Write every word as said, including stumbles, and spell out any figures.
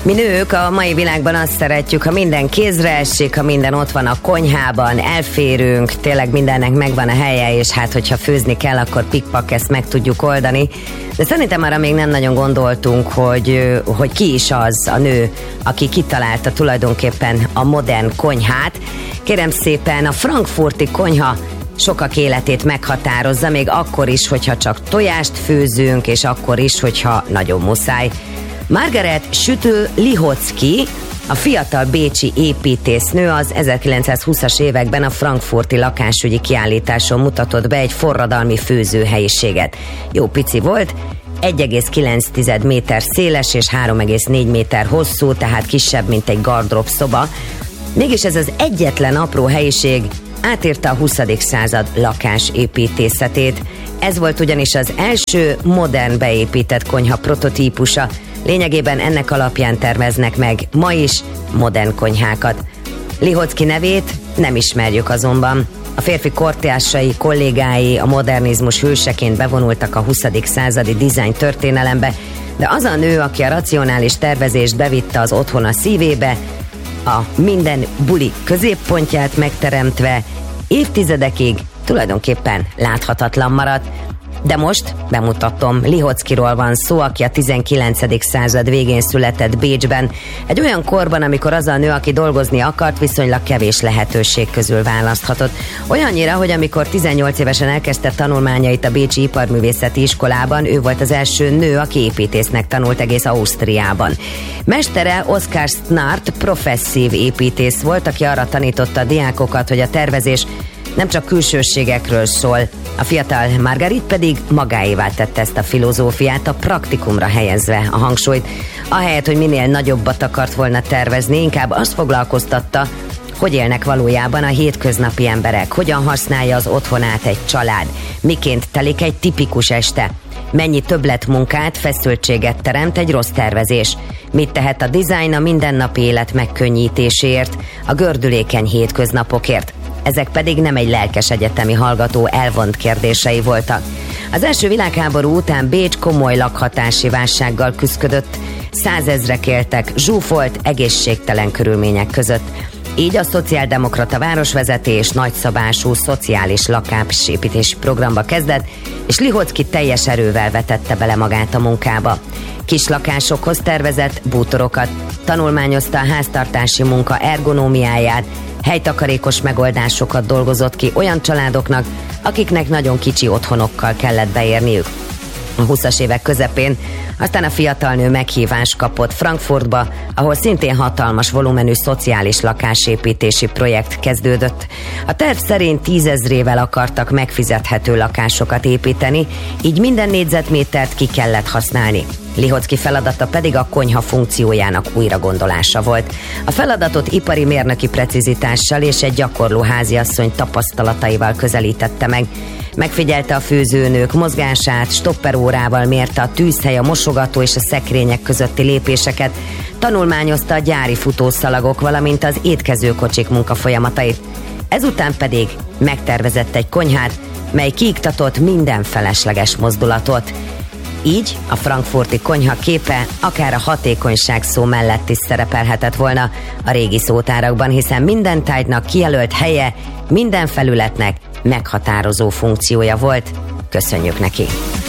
Mi nők a mai világban azt szeretjük, ha minden kézre esik, ha minden ott van a konyhában, elférünk, tényleg mindennek megvan a helye, és hát hogyha főzni kell, akkor pikpak ezt meg tudjuk oldani. De szerintem arra még nem nagyon gondoltunk, hogy, hogy ki is az a nő, aki kitalálta tulajdonképpen a modern konyhát. Kérem szépen, a frankfurti konyha sokak életét meghatározza, még akkor is, hogyha csak tojást főzünk, és akkor is, hogyha nagyon muszáj. Margaret Schüttl-Lihotzky, a fiatal bécsi építésznő az ezerkilencszázhúszas években a frankfurti lakásügyi kiállításon mutatott be egy forradalmi főzőhelyiséget. Jó pici volt, egy egész kilenc méter széles és három egész négy méter hosszú, tehát kisebb, mint egy gardrób szoba. Mégis ez az egyetlen apró helyiség átírta a huszadik század lakásépítészetét. Ez volt ugyanis az első modern beépített konyha prototípusa. Lényegében ennek alapján terveznek meg ma is modern konyhákat. Lihotzky nevét nem ismerjük azonban. A férfi kortársai, kollégái a modernizmus hőseként bevonultak a huszadik századi dizájn történelembe, de az a nő, aki a racionális tervezést bevitte az otthona szívébe, a minden buli középpontját megteremtve, évtizedekig tulajdonképpen láthatatlan maradt. De most bemutatom, Lihotzkyról van szó, aki a tizenkilencedik század végén született Bécsben. Egy olyan korban, amikor az a nő, aki dolgozni akart, viszonylag kevés lehetőség közül választhatott. Olyannyira, hogy amikor tizennyolc évesen elkezdte tanulmányait a Bécsi Iparművészeti Iskolában, ő volt az első nő, aki építésznek tanult egész Ausztriában. Mestere Oskar Snart professzív építész volt, aki arra tanította a diákokat, hogy a tervezés nem csak külsőségekről szól. A fiatal Margarit pedig magáévá tette ezt a filozófiát, a praktikumra helyezve a hangsúlyt. Ahelyett, hogy minél nagyobbat akart volna tervezni, inkább azt foglalkoztatta, hogy élnek valójában a hétköznapi emberek, hogyan használja az otthonát egy család, miként telik egy tipikus este, mennyi többletmunkát, feszültséget teremt egy rossz tervezés, mit tehet a dizájn a mindennapi élet megkönnyítéséért, a gördülékeny hétköznapokért. Ezek pedig nem egy lelkes egyetemi hallgató elvont kérdései voltak. Az első világháború után Bécs komoly lakhatási válsággal küszködött, százezrek éltek zsúfolt, egészségtelen körülmények között. Így a szociáldemokrata városvezetés nagyszabású szociális lakásépítési programba kezdett, és Lihotzky teljes erővel vetette bele magát a munkába. Kis lakásokhoz tervezett bútorokat, tanulmányozta a háztartási munka ergonómiáját, helytakarékos megoldásokat dolgozott ki olyan családoknak, akiknek nagyon kicsi otthonokkal kellett beérniük. A huszas évek közepén aztán a fiatal nő meghívást kapott Frankfurtba, ahol szintén hatalmas volumenű szociális lakásépítési projekt kezdődött. A terv szerint tízezrével akartak megfizethető lakásokat építeni, így minden négyzetmétert ki kellett használni. Lihotzky feladata pedig a konyha funkciójának újragondolása volt. A feladatot ipari mérnöki precizitással és egy gyakorló háziasszony tapasztalataival közelítette meg. Megfigyelte a főzőnők mozgását, stopperórával mérte a tűzhely, a mosogató és a szekrények közötti lépéseket, tanulmányozta a gyári futószalagok, valamint az étkezőkocsik munkafolyamatait. Ezután pedig megtervezett egy konyhát, mely kiiktatott minden felesleges mozdulatot. Így a frankfurti konyha képe akár a hatékonyság szó mellett is szerepelhetett volna a régi szótárakban, hiszen minden tárgynak kijelölt helye, minden felületnek meghatározó funkciója volt. Köszönjük neki!